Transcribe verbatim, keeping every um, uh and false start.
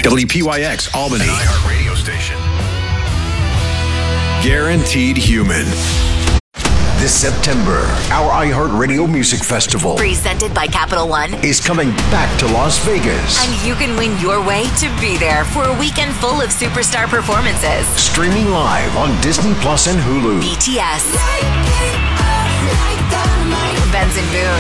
W P Y X, Albany. An iHeart radio station. Guaranteed Human. This September, our iHeartRadio Music Festival, presented by Capital One, is coming back to Las Vegas. And you can win your way to be there for a weekend full of superstar performances. Streaming live on Disney Plus and Hulu. B T S, Benson Boone,